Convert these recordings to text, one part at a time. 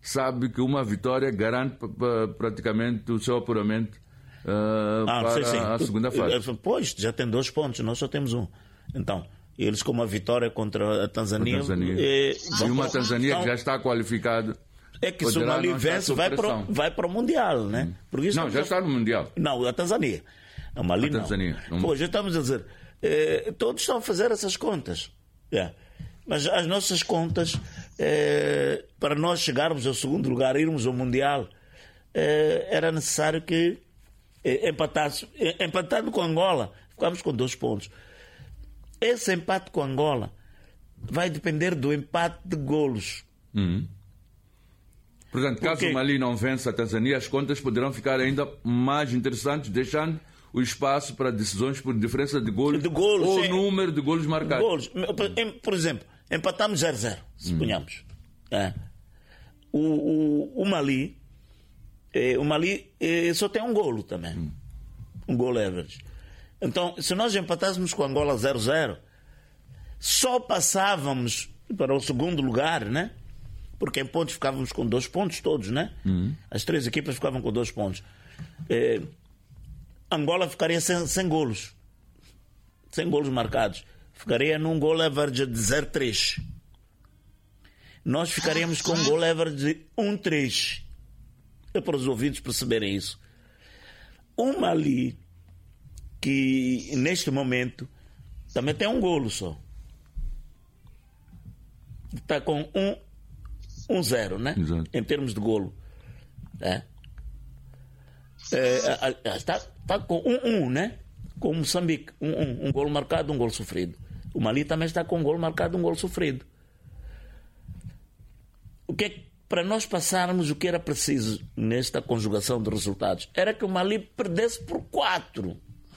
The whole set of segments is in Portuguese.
sabe que uma vitória garante praticamente o seu apuramento para a segunda fase. Pois, já tem 2 pontos, nós só temos 1. Então, eles com uma vitória contra a Tanzânia... E uma Tanzânia que já está qualificada... É que se o Mali vence, vai para o Mundial, né? Porque não, já está no Mundial. Não, a Tanzânia. O Mali a Tanzânia. Não. Pois, já estamos a dizer... todos estão a fazer essas contas. Mas as nossas contas, para nós chegarmos ao segundo lugar, irmos ao Mundial, era necessário que empatado com Angola, ficámos com 2 pontos. Esse empate com Angola vai depender do empate de golos. Portanto, caso o Mali não vença a Tanzânia, as contas poderão ficar ainda mais interessantes, deixando o espaço para decisões por diferença de golos ou número de golos marcados. Por exemplo, empatamos 0-0, suponhamos. O Mali só tem um golo também. Um golo average. Então, se nós empatássemos com Angola 0-0, só passávamos para o segundo lugar, né? Porque em pontos ficávamos com 2 pontos todos, né? As 3 equipas ficavam com 2 pontos. Angola ficaria sem golos. Sem golos marcados. Ficaria num gol average de 0-3. Nós ficaríamos com um gol average de 1-3. É para os ouvintes perceberem isso. O Mali, que neste momento também tem um golo só. Está com 1-0, né? Exato. Em termos de golo. Está com 1-1, né? Com Moçambique. Um golo marcado, um golo sofrido. O Mali também está com um golo marcado, um golo sofrido. Para nós passarmos, o que era preciso nesta conjugação de resultados era que o Mali perdesse por 4.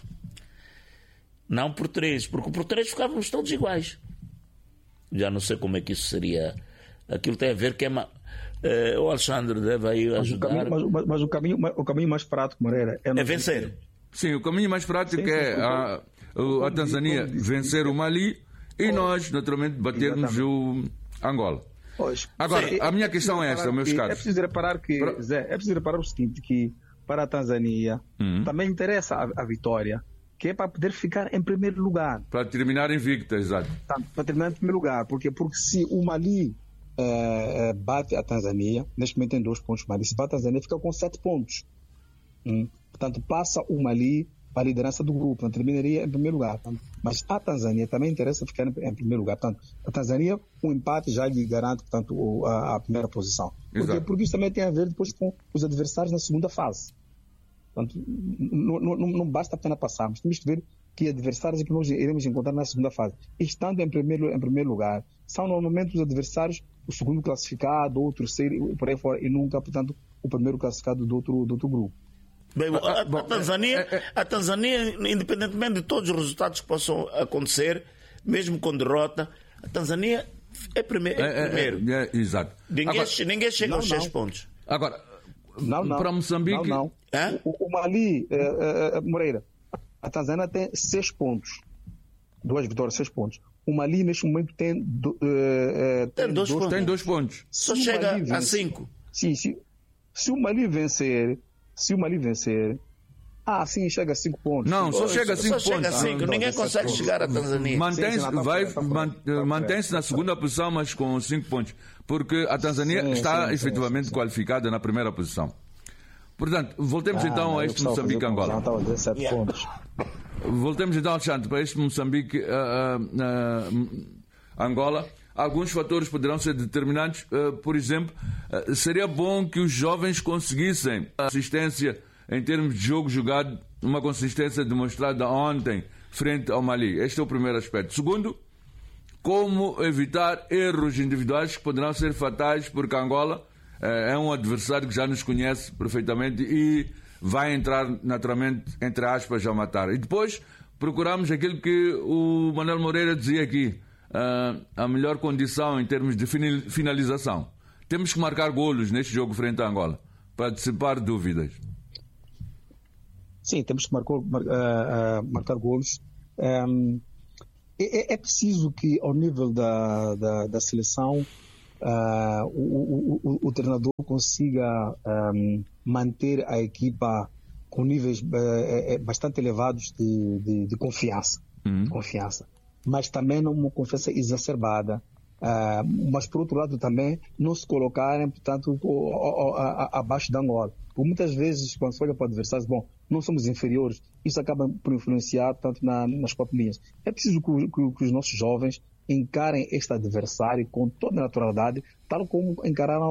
Não por 3, porque por 3 ficávamos todos iguais. Já não sei como é que isso seria. Aquilo tem a ver que o Alexandre deve aí ajudar. Mas o caminho mais prático, Moreira, é vencer. Sim, o caminho mais prático é a Tanzânia vencer o Mali e nós, naturalmente, batermos o Angola. Pois. Agora, a minha questão é esta, meus caros. É preciso reparar o seguinte, que para a Tanzânia também interessa a vitória, que é para poder ficar em primeiro lugar. Para terminar invicta, exato. Para terminar em primeiro lugar, porque se o Mali bate a Tanzânia, neste momento tem 2 pontos, Mali, se bate a Tanzânia fica com 7 pontos. Portanto, passa o Mali para a liderança do grupo, terminaria em primeiro lugar. Mas a Tanzânia também interessa ficar em primeiro lugar. Portanto, a Tanzânia, um empate já lhe garante, portanto, a primeira posição. Porque isso também tem a ver depois com os adversários na segunda fase. Portanto, não basta apenas passarmos. Temos que ver que adversários é que nós iremos encontrar na segunda fase. E estando em primeiro lugar, são normalmente os adversários, o segundo classificado, ou o terceiro, por aí fora, e nunca, portanto, o primeiro classificado do outro grupo. Bem, a Tanzânia, independentemente de todos os resultados que possam acontecer, mesmo com derrota, a Tanzânia é primeiro. Exato. Ninguém chega aos 6 pontos. Agora, para Moçambique... Não. O Mali, Moreira, a Tanzânia tem 6 pontos. 2 vitórias, 6 pontos. O Mali, neste momento, tem 2 pontos. Só chega a 5. Sim, se o Mali vencer... sim, chega a 5 pontos. Não, só chega a 5 pontos. Chega a 5. Ninguém consegue chegar à Tanzânia. Mantém-se na segunda posição, mas com 5 pontos. Porque a Tanzânia está efetivamente qualificada na primeira posição. Portanto, voltemos então a este Moçambique-Angola. Voltemos então, Alexandre, para este Moçambique-Angola. Alguns fatores poderão ser determinantes. Por exemplo, seria bom que os jovens conseguissem a assistência em termos de jogo jogado, uma consistência demonstrada ontem frente ao Mali. Este é o primeiro aspecto. Segundo, como evitar erros individuais que poderão ser fatais, porque Angola é um adversário que já nos conhece perfeitamente e vai entrar naturalmente, entre aspas, a matar. E depois procuramos aquilo que o Manuel Moreira dizia aqui, a melhor condição em termos de finalização. Temos que marcar golos neste jogo frente à Angola para dissipar dúvidas. Sim, temos que marcar golos. É preciso que ao nível da seleção o treinador consiga manter a equipa com níveis bastante elevados de confiança. Mas também uma confiança exacerbada. Mas, por outro lado, também não se colocarem, portanto, abaixo da Angola. Porque muitas vezes, quando se olha para adversários, não somos inferiores, isso acaba por influenciar, portanto, nas próprias linhas. É preciso que os nossos jovens encarem este adversário com toda a naturalidade, tal como encararam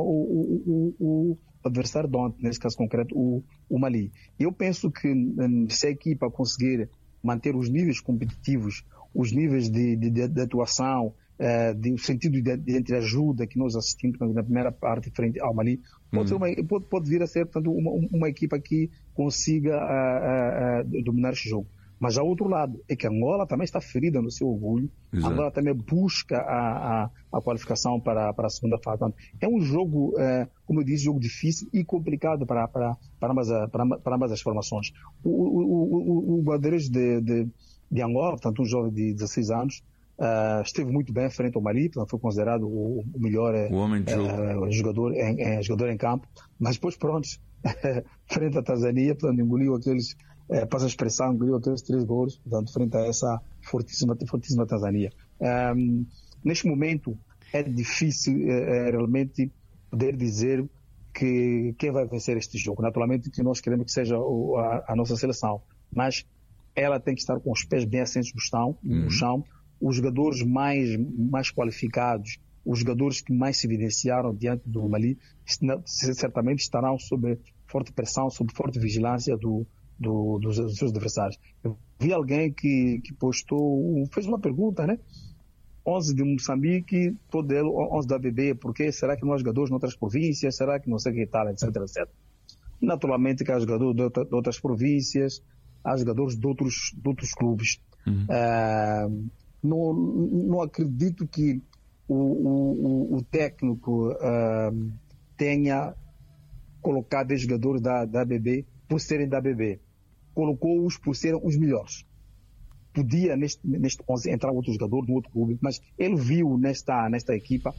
o adversário de ontem, nesse caso concreto, o Mali. Eu penso que se a equipa conseguir manter os níveis competitivos, os níveis de atuação, o sentido de ajuda que nós assistimos na primeira parte frente ao Mali, pode vir a ser, portanto, uma equipa que consiga dominar este jogo. Mas, ao outro lado, é que a Angola também está ferida no seu orgulho. Exato. A Angola também busca a qualificação para a segunda fase. É um jogo, como eu disse, jogo difícil e complicado para ambas as formações. O guarda-redes de Angola, portanto, um jovem de 16 anos, esteve muito bem frente ao Mali, portanto, foi considerado o melhor jogador em campo. Mas depois, pronto, frente à Tanzânia, portanto, engoliu aqueles... passa a expressão, ganhou aqueles 3 gols, portanto, frente a essa fortíssima Tanzânia. Neste momento, é difícil realmente poder dizer que quem vai vencer este jogo. Naturalmente que nós queremos que seja a nossa seleção, mas ela tem que estar com os pés bem assentos no chão. Os jogadores mais qualificados, os jogadores que mais se evidenciaram diante do Mali, certamente estarão sob forte pressão, sob forte vigilância dos seus adversários. Eu vi alguém que postou, fez uma pergunta, né? 11 de Moçambique, todo ele, 11 da ABB, porque será que não há jogadores de outras províncias? Será que não sei o que tal, etc, etc. Naturalmente que há jogadores de outras províncias, há jogadores de outros clubes. Não acredito que o técnico tenha colocado os jogadores da ABB por serem da ABB. Colocou-os por serem os melhores. Podia neste 11 entrar outro jogador de outro clube, mas ele viu nesta equipa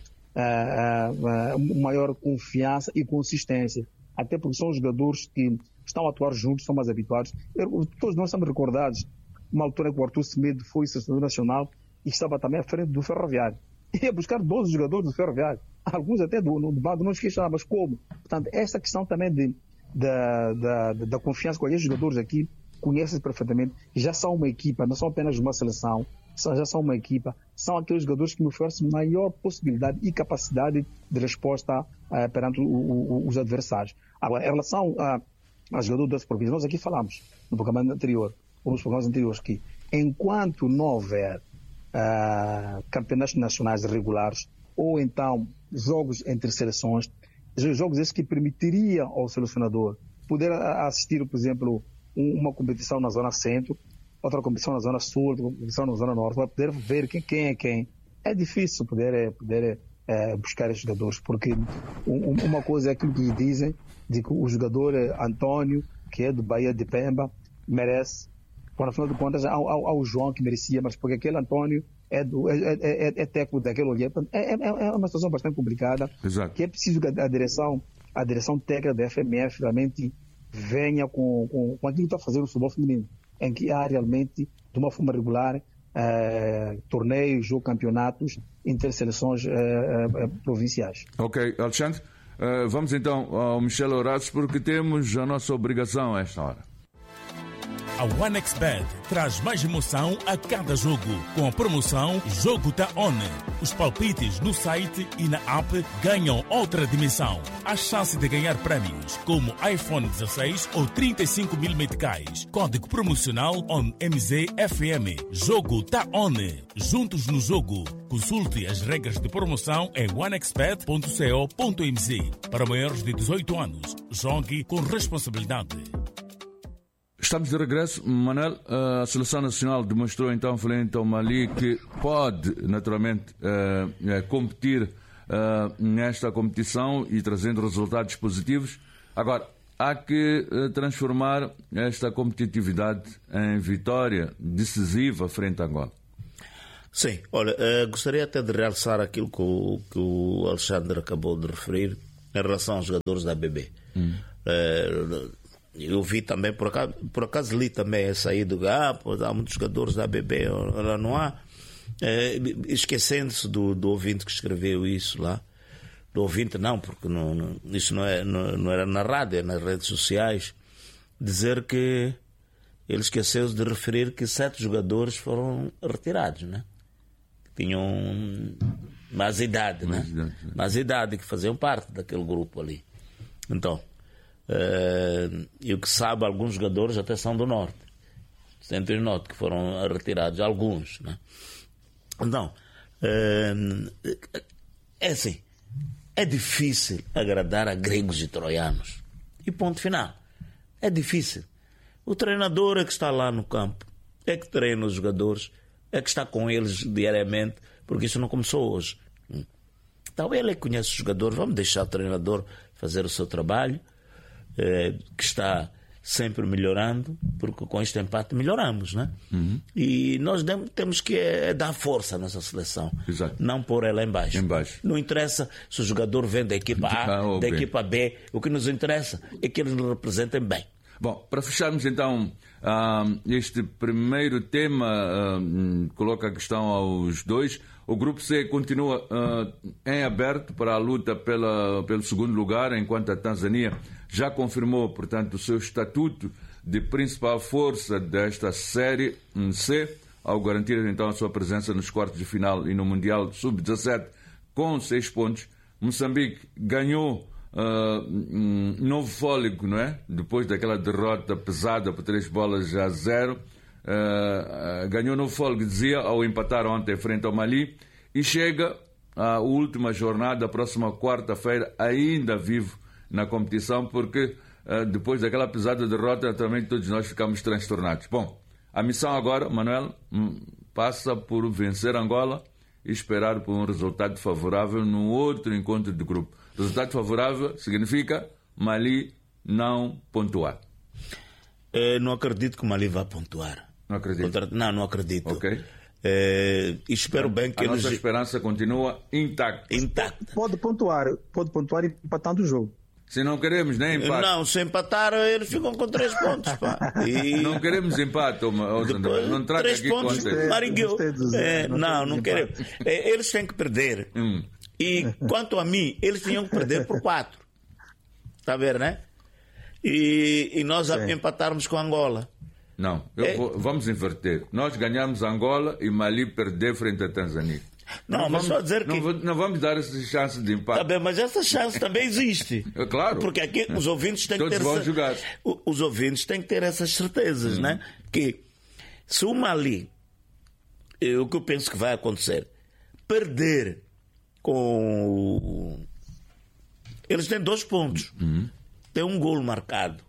maior confiança e consistência, até porque são jogadores que estão a atuar juntos, são mais habituados. Todos nós estamos recordados uma altura em que o Arthur Semedo foi selecionador nacional e estava também à frente do Ferroviário. Ia buscar 12 jogadores do Ferroviário, alguns até no banco, não esqueçam, mas como? Portanto, esta questão também da confiança com aqueles jogadores aqui, conhecem perfeitamente, já são uma equipa, não são apenas uma seleção, já são uma equipa, são aqueles jogadores que me oferecem maior possibilidade e capacidade de resposta perante os adversários. Agora, em relação aos jogadores das províncias, nós aqui falamos no programa anterior, ou nos programas anteriores, que enquanto não houver campeonatos nacionais regulares, ou então jogos entre seleções, jogos esses que permitiriam ao selecionador poder assistir, por exemplo, uma competição na zona centro, outra competição na zona sul, outra competição na zona norte, para poder ver quem é quem. É difícil poder buscar esses jogadores, porque uma coisa é aquilo que dizem, de que o jogador António, que é do Bahia de Pemba, merece, quando afinal de contas há o João que merecia, mas porque aquele António é técnico daquele olhar. É uma situação bastante complicada. Exato. Que é preciso que a direção técnica da FMF realmente venha com aquilo que está fazendo o futebol feminino, em que há realmente, de uma forma regular, torneios ou campeonatos interseleções provinciais. Ok, Alexandre, vamos então ao Michel Horácio, porque temos a nossa obrigação a esta hora. A OneXBet traz mais emoção a cada jogo, com a promoção Jogo Tá On. Os palpites no site e na app ganham outra dimensão. A chance de ganhar prémios como iPhone 16 ou 35 mil meticais. Código promocional ONMZFM. Jogo Tá On. Juntos no jogo. Consulte as regras de promoção em onexbet.co.mz. Para maiores de 18 anos, jogue com responsabilidade. Estamos de regresso. Manel, a Seleção Nacional demonstrou então frente ao Mali que pode naturalmente competir nesta competição e trazendo resultados positivos. Agora, há que transformar esta competitividade em vitória decisiva frente a Angola. Sim, olha, gostaria até de realçar aquilo que o Alexandre acabou de referir em relação aos jogadores da ABB. Eu vi também, por acaso li também essa aí do há muitos jogadores da ABB, não há. Esquecendo-se do ouvinte que escreveu isso lá. Do ouvinte não, porque isso não era na rádio, é nas redes sociais. Dizer que ele esqueceu-se de referir que 7 jogadores foram retirados, né? Tinham mais idade, né? Mais idade, que faziam parte daquele grupo ali. Então, e o que sabe, alguns jogadores até são do Norte, Centro e Norte, que foram retirados, alguns, né? Então, é assim, é difícil agradar a gregos e troianos. E ponto final. É difícil. O treinador é que está lá no campo, é que treina os jogadores, é que está com eles diariamente, porque isso não começou hoje. Então ele é que conhece os jogadores. Vamos deixar o treinador fazer o seu trabalho, que está sempre melhorando, porque com este empate melhoramos, né? E nós temos que dar força nessa seleção. Exato. Não pôr ela em baixo. Não interessa se o jogador vem da equipa A, da equipa B. O que nos interessa é que eles nos representem bem. Bom, para fecharmos então este primeiro tema, coloca a questão aos dois. O Grupo C continua em aberto para a luta pelo segundo lugar, enquanto a Tanzânia já confirmou, portanto, o seu estatuto de principal força desta Série C, ao garantir então a sua presença nos quartos de final e no Mundial Sub-17 com 6 pontos. Moçambique ganhou novo fôlego, não é? Depois daquela derrota pesada por 3-0, ganhou novo fôlego, dizia, ao empatar ontem frente ao Mali, e chega à última jornada, a próxima quarta-feira, ainda vivo na competição, porque depois daquela pesada derrota também todos nós ficamos transtornados. Bom, a missão agora, Manuel, passa por vencer Angola e esperar por um resultado favorável no outro encontro de grupo. Resultado favorável significa Mali não pontuar. Não acredito que o Mali vá pontuar. Não acredito? Não acredito. Ok. Espero bem que nossa esperança continua intacta. Pode pontuar empatando o jogo. Se não queremos nem empate. Não, se empatar, eles ficam com 3 pontos. Pá. Não queremos empate, depois, não traga 3 aqui pontos, Maringueu. Não queremos. Eles têm que perder. E quanto a mim, eles tinham que perder por 4. Está a ver, né? E nós empatarmos com Angola. Não, vamos inverter. Nós ganhamos Angola e Mali perder frente à Tanzânia. Não, mas só dizer que... Não vamos dar essa chance de empate. Tá bem, mas essa chance também existe. É claro. Porque aqui os ouvintes têm que ter... Todos vão jogar. Os ouvintes têm que ter essas certezas, né? Que se o Mali, o que eu penso que vai acontecer, perder com... Eles têm 2 pontos. Tem um golo marcado.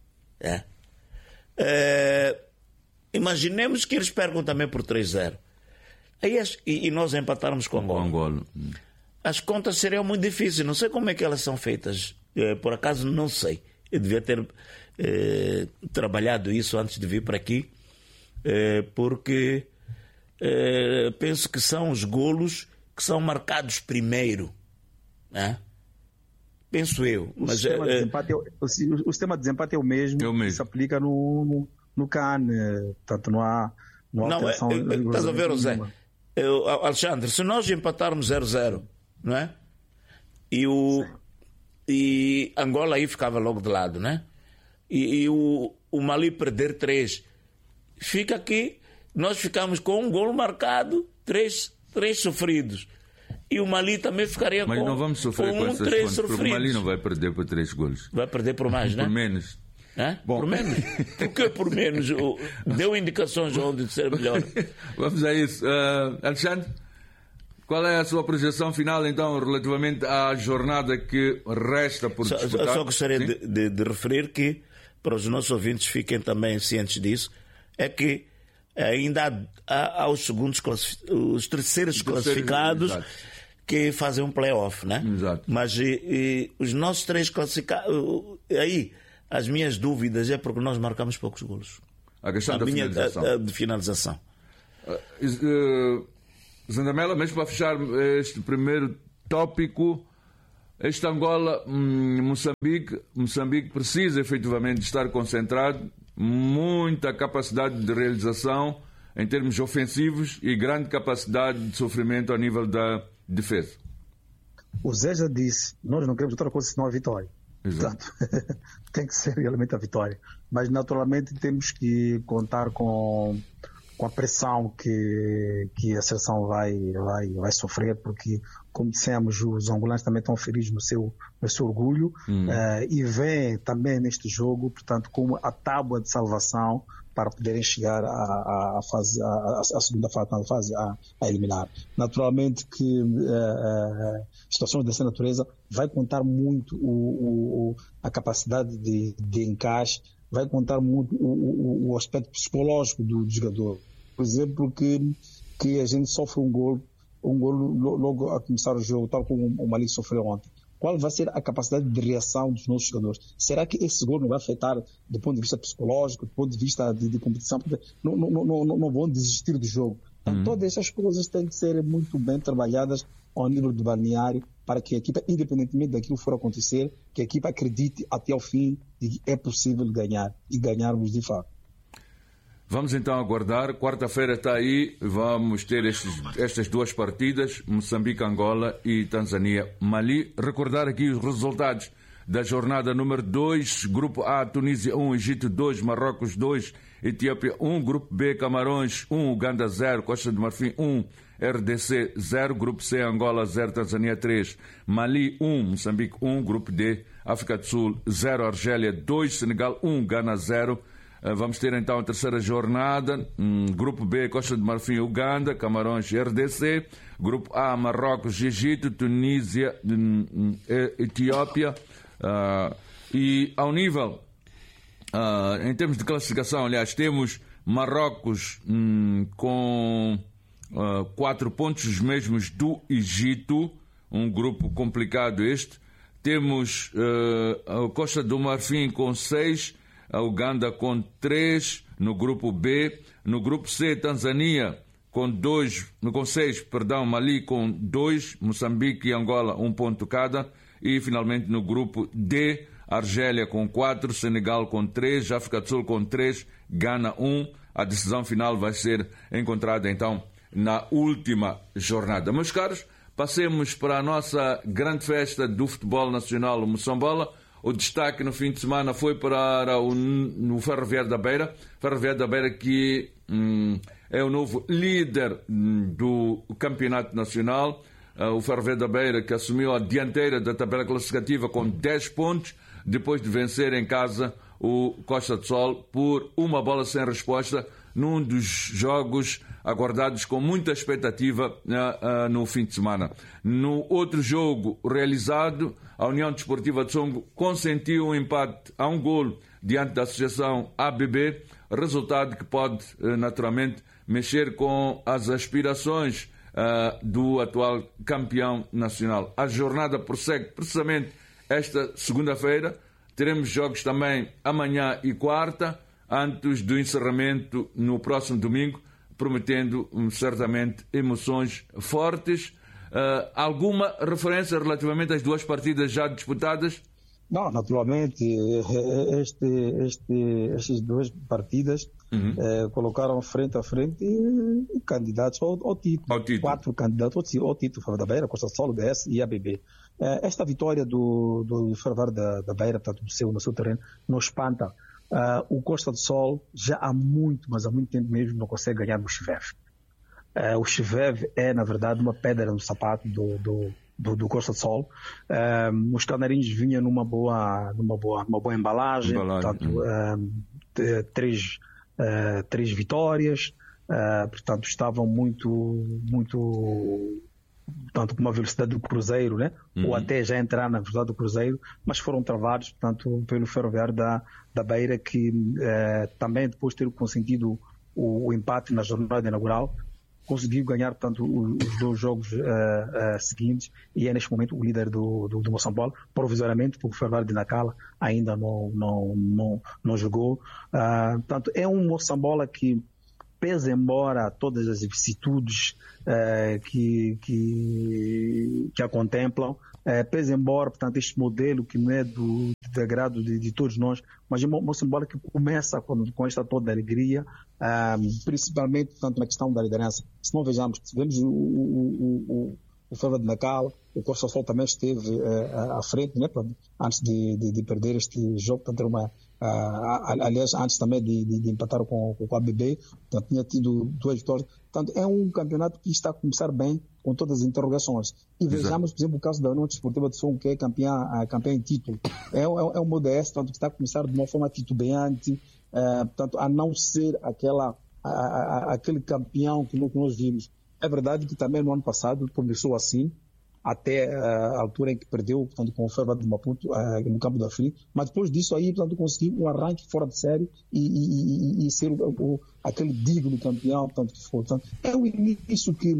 Imaginemos que eles percam também por 3-0. E nós empatarmos com Angola. As contas seriam muito difíceis. Não sei como é que elas são feitas. Por acaso não sei. Eu devia ter trabalhado isso antes de vir para aqui, porque penso que são os golos que são marcados primeiro, né? Penso eu. O sistema de desempate é o mesmo. Que se aplica no CAN. Portanto, não há alteração. Estás a ver, José? Alexandre, se nós empatarmos 0-0, não é? E Angola aí ficava logo de lado, né? E o Mali perder 3, fica aqui, nós ficamos com um golo marcado, 3 sofridos. E o Mali também ficaria Mas não vamos sofrer com essas 3 contas, porque o Mali não vai perder por 3 golos. Vai perder por mais, né? Por menos. Bom. Por menos? Por que por menos? Deu indicações onde de ser melhor. Vamos a isso. Alexandre, qual é a sua projeção final, então, relativamente à jornada que resta por disputar? Só gostaria de referir que, para os nossos ouvintes fiquem também cientes disso, é que ainda há os terceiros classificados que fazem um play-off, né? Exato. Mas os nossos 3 classificados... Aí, as minhas dúvidas é porque nós marcamos poucos golos. A questão da finalização. De finalização. Zandamela, mesmo para fechar este primeiro tópico, este Moçambique precisa efetivamente estar concentrado, muita capacidade de realização em termos ofensivos e grande capacidade de sofrimento a nível da defesa. O Zé já disse, nós não queremos outra coisa senão a vitória. Exato. Portanto, tem que ser realmente a vitória. Mas naturalmente temos que contar com a pressão que a seleção vai sofrer, porque, como dissemos, os angolanos também estão feridos no seu orgulho e vêm também neste jogo, portanto, como a tábua de salvação para poderem chegar à segunda fase, a eliminar. Naturalmente que situações dessa natureza vai contar muito a capacidade de encaixe, vai contar muito o aspecto psicológico do jogador. Por exemplo, que a gente sofre um gol logo a começar o jogo, tal como o Mali sofreu ontem. Qual vai ser a capacidade de reação dos nossos jogadores? Será que esse gol não vai afetar do ponto de vista psicológico, do ponto de vista de competição? Porque não vão desistir do jogo. Então, todas essas coisas têm que ser muito bem trabalhadas ao nível do balneário, para que a equipa, independentemente daquilo que for acontecer, que a equipa acredite até ao fim de que é possível ganhar e ganharmos de fato. Vamos então aguardar. Quarta-feira está aí. Vamos ter estas duas partidas, Moçambique, Angola e Tanzânia, Mali. Recordar aqui os resultados da jornada número 2. Grupo A, Tunísia 1, Egito 2, Marrocos 2, Etiópia 1. Grupo B, Camarões 1, Uganda 0, Costa do Marfim 1, RDC 0. Grupo C, Angola 0, Tanzânia 3, Mali 1, Moçambique 1. Grupo D, África do Sul 0, Argélia 2, Senegal 1, Gana 0. Vamos ter então a terceira jornada. Grupo B, Costa do Marfim, Uganda, Camarões, RDC. Grupo A, Marrocos, Egito, Tunísia, Etiópia. E ao nível, em termos de classificação, aliás, temos Marrocos com 4 pontos, os mesmos do Egito. Um grupo complicado este. Temos a Costa do Marfim com 6, a Uganda com 3 no grupo B. No grupo C, Tanzânia com 6, Mali com 2, Moçambique e Angola 1 ponto cada. E finalmente no grupo D, Argélia com 4, Senegal com 3, África do Sul com 3, Gana 1. A decisão final vai ser encontrada então na última jornada. Meus caros, passemos para a nossa grande festa do futebol nacional, o Moçambola. O destaque no fim de semana foi para o Ferroviário da Beira. Ferroviário da Beira que é o novo líder do campeonato nacional. O Ferroviário da Beira que assumiu a dianteira da tabela classificativa com 10 pontos, depois de vencer em casa o Costa do Sol por 1 bola sem resposta, num dos jogos aguardados com muita expectativa no fim de semana. No outro jogo realizado, a União Desportiva de Songo consentiu um empate a 1 golo diante da Associação ABB, resultado que pode naturalmente mexer com as aspirações do atual campeão nacional. A jornada prossegue precisamente esta segunda-feira. Teremos jogos também amanhã e quarta, antes do encerramento no próximo domingo, prometendo certamente emoções fortes. Alguma referência relativamente às duas partidas já disputadas? Não, naturalmente, estas duas partidas colocaram frente a frente candidatos ao título. 4 candidatos ao título, da Beira, Costa do Sol, DS e ABB. Esta vitória do Ferroviário da Beira, portanto, no seu terreno, não espanta. O Costa do Sol já há muito tempo mesmo não consegue ganhar no Chivev. O Chivev é, na verdade, uma pedra no sapato do Costa do Sol. Os canarinhos vinham numa boa embalagem. Portanto, 3 vitórias, portanto estavam muito portanto, com uma velocidade do Cruzeiro, né? Ou até já entrar na velocidade do Cruzeiro, mas foram travados, portanto, pelo Ferroviário da Beira, que também, depois de ter consentido o empate na jornada inaugural, conseguiu ganhar, portanto, os 2 jogos seguintes e é neste momento o líder do Moçambola, provisoriamente, porque o Ferroviário de Nacala ainda não jogou. Portanto, é um Moçambola que pese embora todas as vicissitudes que a contemplam, pese embora, portanto, este modelo que não é do agrado de todos nós, mas é uma simbólica que começa com esta toda alegria, principalmente, portanto, na questão da liderança. Se não vejamos o Feva de Nacal, o Costa do Sol também esteve à frente, né, antes de perder este jogo, portanto, aliás, antes também de empatar com o ABB, portanto, tinha tido 2 vitórias. Portanto, é um campeonato que está a começar bem, com todas as interrogações. E vejamos, por exemplo, o caso da União Desportiva de Songo, que é campeã em título. É um ODS, portanto, que está a começar de uma forma titubeante, portanto, a não ser aquele campeão que nós vimos. É verdade que também no ano passado começou assim, até a altura em que perdeu, portanto, com o Feva de Maputo no campo da Free, mas depois disso aí, portanto, conseguiu um arranque fora de série e ser aquele digno campeão, portanto, que foi. Portanto, é um início que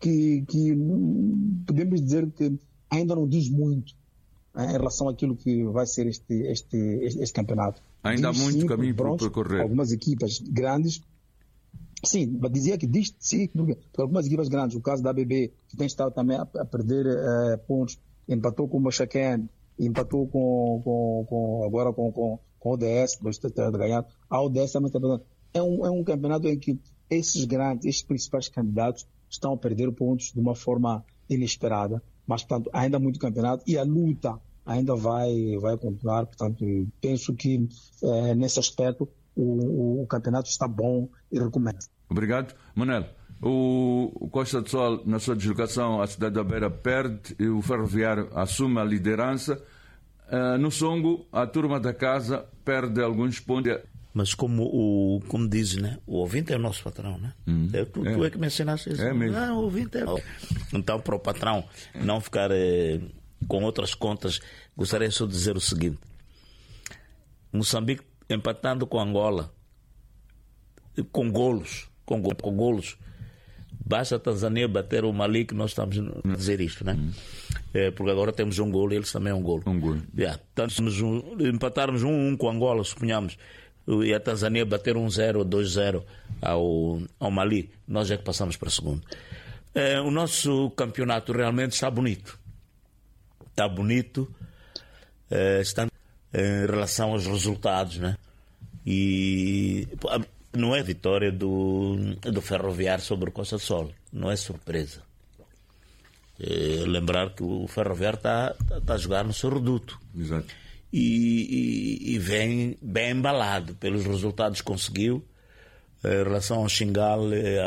podemos dizer que ainda não diz muito em relação àquilo que vai ser este campeonato. Ainda há muito caminho para percorrer. Algumas equipas grandes. Sim, dizia que diz sim, porque algumas equipas grandes, o caso da ABB, que tem estado também a perder pontos, empatou com o Mochaquén, empatou agora com o ODS, está ganhando. A ODS também está ganhando. É um campeonato em que esses principais candidatos estão a perder pontos de uma forma inesperada, mas, portanto, ainda há muito campeonato e a luta ainda vai continuar. Portanto, penso que nesse aspecto o campeonato está bom e recomendo. Obrigado. Manel, o Costa do Sol, na sua deslocação à cidade da Beira, perde e o Ferroviário assume a liderança. No Songo, a turma da casa perde alguns pontos. Mas como dizes, né? O ouvinte é o nosso patrão, né? Tu é que mencionaste isso. É mesmo. O ouvinte é. Então, para o patrão não ficar com outras contas, gostaria só de dizer o seguinte: Moçambique empatando com Angola, com golos. Basta a Tanzânia bater o Mali, que nós estamos a dizer isto, né? Porque agora temos um golo e eles também um golo. Então, se empatarmos 1-1 com Angola, suponhamos, e a Tanzânia bater 1-0 ou 2-0 ao Mali, nós é que passamos para a segunda. O nosso campeonato realmente está bonito. Está bonito, está em relação aos resultados, né? E não é vitória do Ferroviário sobre o Costa do Sol, não é surpresa. Lembrar que o Ferroviário está a jogar no seu reduto. Exato. E vem bem embalado pelos resultados que conseguiu em relação ao Xingal,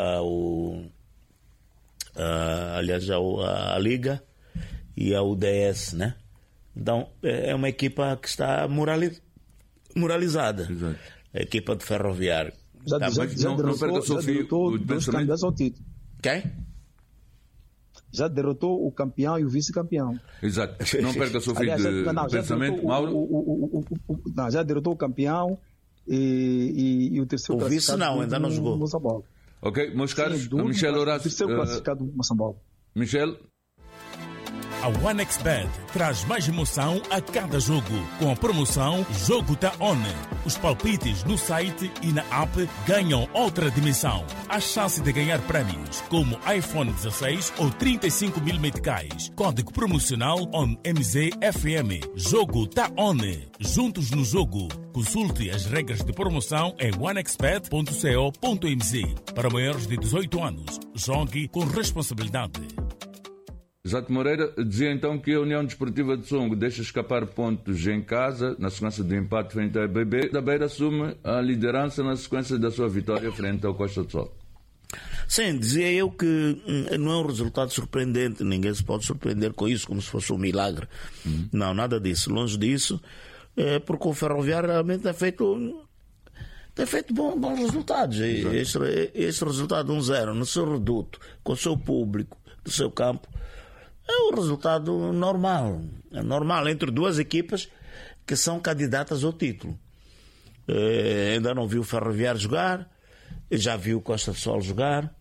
aliás, à Liga e ao DS, né? Então, é uma equipa que está moralizada. Exato. A equipa de Ferroviário. Já derrotou dois candidatos ao título. Quem? Já derrotou o campeão e o vice-campeão. Exato. Não perca o seu fio de pensamento, Mauro. Já derrotou o campeão e o terceiro classificado. O vice não, ainda não jogou. Moçambique. Ok, meus caros, Michel Horácio. O terceiro classificado do Moçambique. Michel. A OneXBet traz mais emoção a cada jogo, com a promoção Jogo Tá On. Os palpites no site e na app ganham outra dimensão. Há chance de ganhar prémios, como iPhone 16 ou 35 mil meticais. Código promocional ONMZFM. Jogo Tá On. Juntos no jogo. Consulte as regras de promoção em onexbet.co.mz. Para maiores de 18 anos, jogue com responsabilidade. Exato, Moreira dizia então que a União Desportiva de Songo deixa escapar pontos em casa na sequência do empate frente à ABB. Da Beira assume a liderança na sequência da sua vitória frente ao Costa do Sol. Sim, dizia eu que não é um resultado surpreendente, ninguém se pode surpreender com isso como se fosse um milagre. Não, nada disso, longe disso, porque o Ferroviário realmente tem feito bons resultados. Este resultado 1-0 no seu reduto, com o seu público, do seu campo, é um resultado normal. É normal entre duas equipas que são candidatas ao título. Ainda não vi o Ferroviário jogar, já vi o Costa do Sol jogar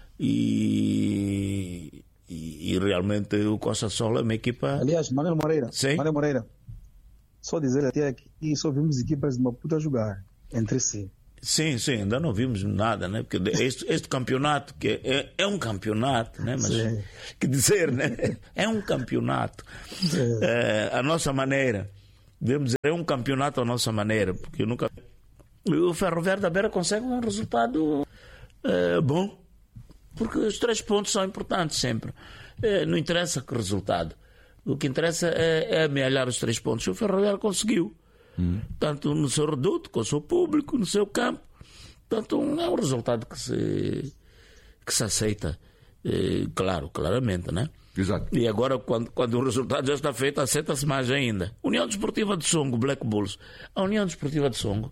e realmente o Costa do Sol é uma equipa... Aliás, Manuel Moreira, sim? Só dizer até aqui, só vimos equipas de Maputo a jogar entre si. Sim, ainda não vimos nada, né? Porque este campeonato, que é um campeonato, né? Mas que dizer, né? É um campeonato. A nossa maneira. Devemos dizer, é um campeonato à nossa maneira, porque o Ferroviário da Beira consegue um resultado bom, porque os 3 pontos são importantes sempre. Não interessa que resultado. O que interessa é amealhar os 3 pontos. O Ferroviário conseguiu. Tanto no seu reduto, com o seu público, no seu campo. Portanto, é um resultado que se aceita, claramente, né? Exato. E agora, quando o resultado já está feito, aceita-se mais ainda. União Desportiva de Songo, Black Bulls. A União Desportiva de Songo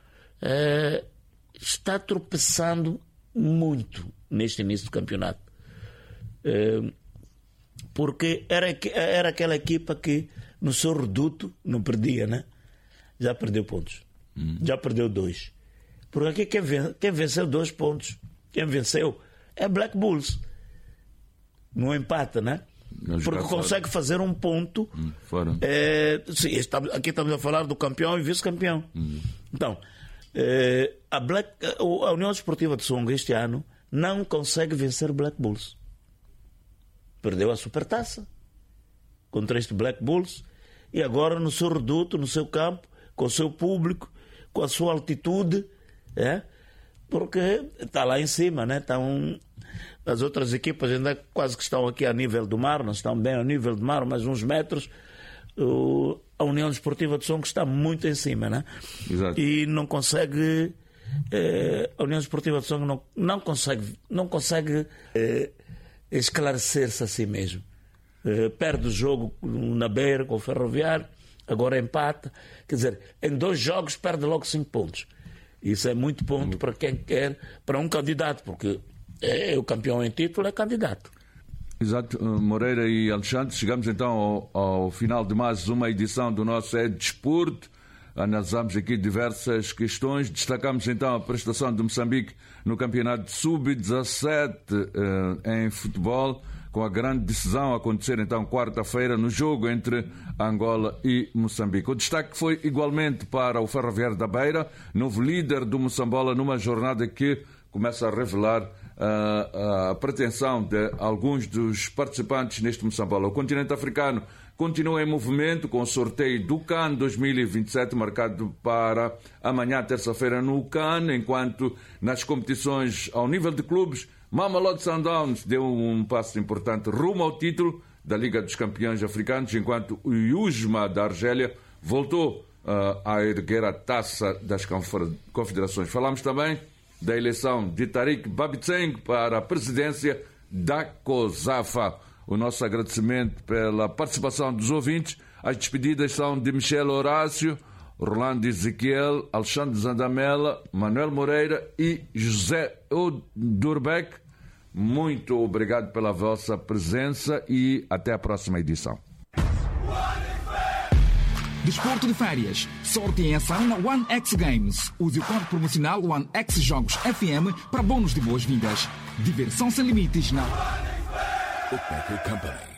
está tropeçando muito neste início do campeonato. Porque era aquela equipa que no seu reduto não perdia, né? Já perdeu pontos. Já perdeu 2. Porque aqui quem venceu 2 pontos, quem venceu é Black Bulls. Não empata, né? Porque consegue fazer um ponto. Sim, aqui estamos a falar do campeão e vice-campeão. Então, a União Desportiva de Songo este ano não consegue vencer Black Bulls. Perdeu a Supertaça contra este Black Bulls e agora no seu reduto, no seu campo, com o seu público, com a sua altitude, porque está lá em cima, né? As outras equipas ainda quase que estão aqui a nível do mar, não estão bem a nível do mar, mas uns metros. A União Desportiva de Songo está muito em cima, né? Exato. E não consegue. A União Desportiva de Songo não consegue esclarecer-se a si mesmo. Perde o jogo na Beira com o Ferroviário, agora empata. Quer dizer, em 2 jogos perde logo 5 pontos. Isso é muito ponto para quem quer, para um candidato, porque o campeão em título é candidato. Exato, Moreira e Alexandre, chegamos então ao final de mais uma edição do nosso Desporto. Analisamos aqui diversas questões, destacamos então a prestação de Moçambique no campeonato Sub-17 em futebol, com a grande decisão a acontecer então quarta-feira no jogo entre Angola e Moçambique. O destaque foi igualmente para o Ferroviário da Beira, novo líder do Moçambola, numa jornada que começa a revelar a pretensão de alguns dos participantes neste Moçambola. O continente africano continua em movimento com o sorteio do CAN 2027 marcado para amanhã, terça-feira, no CAN, enquanto nas competições ao nível de clubes, Mamelodi Sundowns deu um passo importante rumo ao título da Liga dos Campeões Africanos, enquanto o USMA da Argélia voltou a erguer a taça das confederações. Falamos também da eleição de Tariq Babitseng para a presidência da COSAFA. O nosso agradecimento pela participação dos ouvintes. As despedidas são de Michel Horácio, Rolando Ezequiel, Alexandre Zandamela, Manuel Moreira e José Durbeck. Muito obrigado pela vossa presença e até a próxima edição. Desporto de férias. Sorte em ação na One X Games. Use o código promocional One X Jogos FM para bônus de boas-vindas. Diversão sem limites na... Bookmaker Company.